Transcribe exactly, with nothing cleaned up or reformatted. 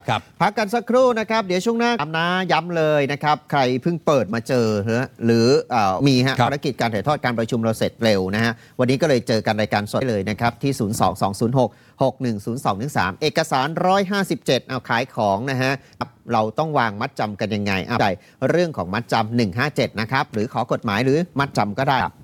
ครับพักกันสักครู่นะครับเดี๋ยวช่วงหน้าย้ำนะย้ำเลยนะครับใครเพิ่งเปิดมาเจอหรืออมีฮะภารกิจการถ่ายทอดการประชุมเราเสร็จเร็วนะฮะวันนี้ก็เลยเจอกันรายการสดเลยนะครับที่ ศูนย์ สอง สอง ศูนย์ หก หก หนึ่ง ศูนย์ สอง หนึ่ง สาม เอกสารหนึ่งร้อยห้าสิบเจ็ดเอาขายของนะฮะเราต้องวางมัดจำกันยังไงเอาใจเรื่องของมัดจำหนึ่งห้าเจ็ดนะครับหรือขอกฎหมายหรือมัดจำก็ได้